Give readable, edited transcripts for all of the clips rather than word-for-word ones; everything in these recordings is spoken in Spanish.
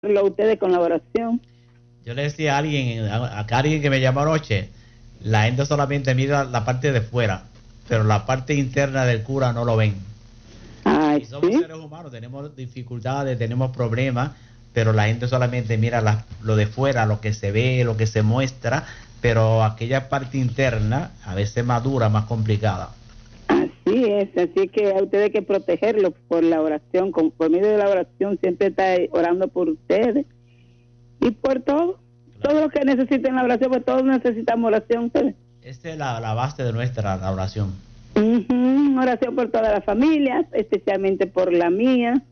a ustedes con la oración. Yo le decía a alguien que me llamó anoche, la gente solamente mira la parte de fuera, pero la parte interna del cura no lo ven. Ay, y somos ¿sí? seres humanos, tenemos dificultades, tenemos problemas, pero la gente solamente mira lo de fuera, lo que se ve, lo que se muestra, pero aquella parte interna a veces más dura, más complicada. Así es, así que a ustedes hay que protegerlos por la oración, por medio de la oración siempre está orando por ustedes y por todo, todo lo que necesiten la oración, pues todos necesitamos oración. Ustedes. Esta es la base de nuestra oración. Oración por todas las familias, especialmente por la mía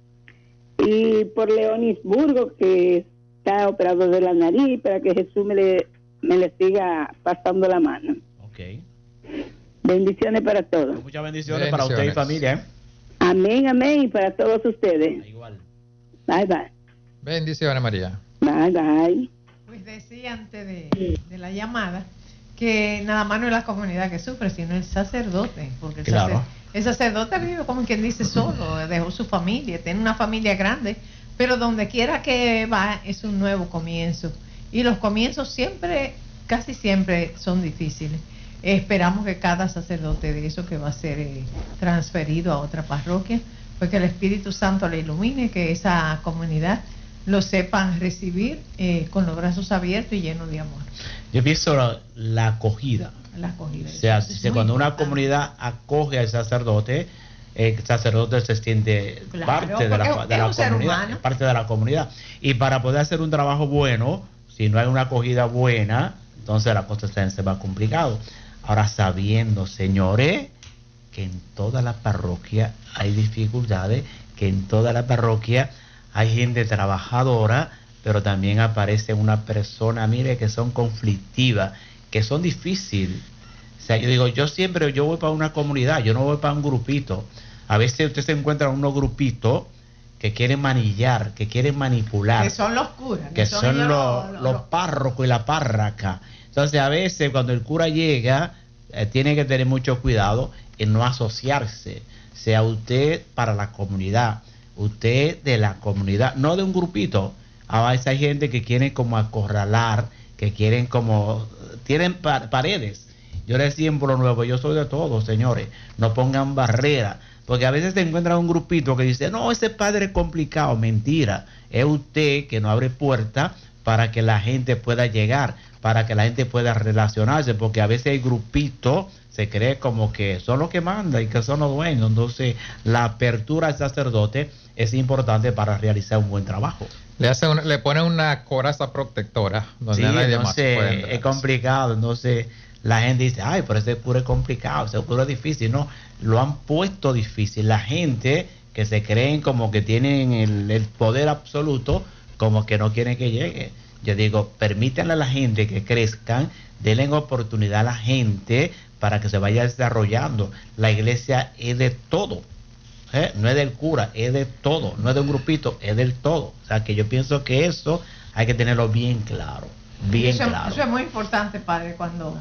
y por Leonisburgo, que está operado de la nariz, para que Jesús me le siga pasando la mano. Ok. Bendiciones para todos. Muchas bendiciones para usted y familia, ¿eh? Amén, amén, y para todos ustedes. Igual. Bye, bye. Bendiciones, María. Bye, bye. Pues decía antes de la llamada que nada más no es la comunidad que sufre, sino el sacerdote, porque el sacerdote vive como quien dice solo, dejó su familia, tiene una familia grande, pero donde quiera que va es un nuevo comienzo, y los comienzos siempre, casi siempre son difíciles. Esperamos que cada sacerdote de eso que va a ser transferido a otra parroquia, pues que el Espíritu Santo le ilumine, que esa comunidad lo sepan recibir con los brazos abiertos y llenos de amor. Yo pienso la acogida. La acogida. O sea, cuando una comunidad acoge al sacerdote, el sacerdote se siente parte de la comunidad, parte de la comunidad. Y para poder hacer un trabajo bueno, si no hay una acogida buena, entonces la cosa se va complicado. Ahora, sabiendo, señores, que en toda la parroquia hay dificultades, que en toda la parroquia hay gente trabajadora, pero también aparece una persona, mire, que son conflictivas, que son difíciles. O sea, yo digo, yo voy para una comunidad, yo no voy para un grupito. A veces usted se encuentra unos grupitos que quieren manillar, que quieren manipular. Que son los curas. Que son los párrocos y la párraca. Entonces, a veces cuando el cura llega, tiene que tener mucho cuidado en no asociarse. Sea usted para la comunidad, usted de la comunidad, no de un grupito. A veces hay gente que quiere como acorralar, que quieren como, tienen paredes. Yo le decía en Pueblo Nuevo, yo soy de todos, señores, no pongan barrera, porque a veces se encuentra un grupito que dice, no, ese padre es complicado. Mentira, es usted que no abre puerta para que la gente pueda llegar, para que la gente pueda relacionarse, porque a veces hay grupitos, se cree como que son los que mandan y que son los dueños. Entonces, la apertura al sacerdote es importante para realizar un buen trabajo. Le pone una coraza protectora donde sí, nadie más puede entrar. Es complicado. Entonces la gente dice, ay, pero ese cura es complicado, ese cura es difícil. No, lo han puesto difícil. La gente que se creen como que tienen el poder absoluto, como que no quieren que llegue. Yo digo, permítanle a la gente que crezcan, denle oportunidad a la gente para que se vaya desarrollando. La iglesia es de todo. No es del cura, es de todo, no es de un grupito, es del todo. O sea que yo pienso que eso hay que tenerlo bien claro, claro. Eso es muy importante, padre, cuando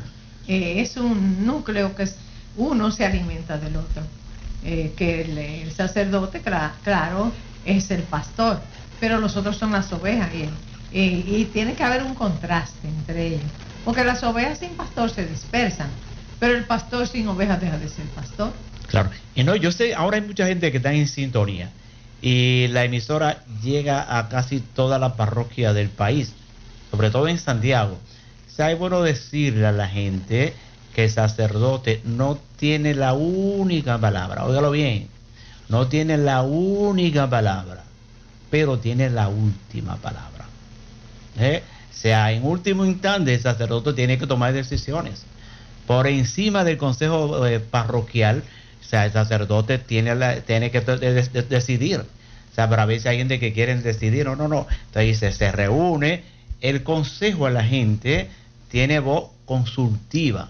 es un núcleo que uno se alimenta del otro, que el sacerdote, claro, es el pastor, pero los otros son las ovejas y tiene que haber un contraste entre ellos, porque las ovejas sin pastor se dispersan, pero el pastor sin ovejas deja de ser pastor. Claro, y no, yo sé, ahora hay mucha gente que está en sintonía y la emisora llega a casi toda la parroquia del país, sobre todo en Santiago. O sea, es bueno decirle a la gente que el sacerdote no tiene la única palabra, óigalo bien, no tiene la única palabra, pero tiene la última palabra. O sea, en último instante el sacerdote tiene que tomar decisiones por encima del consejo parroquial. O sea, el sacerdote tiene que decidir. O sea, pero a veces hay gente que quieren decidir. No. Entonces se reúne, el consejo a la gente tiene voz consultiva.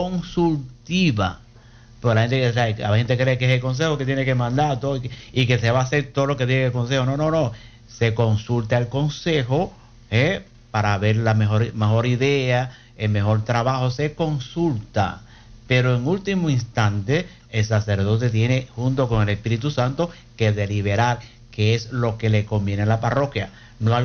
Pero la gente cree que es el consejo que tiene que mandar todo y que se va a hacer todo lo que diga el consejo. No. Se consulta al consejo para ver la mejor idea, el mejor trabajo. Se consulta. Pero en último instante, el sacerdote tiene, junto con el Espíritu Santo, que deliberar qué es lo que le conviene a la parroquia. no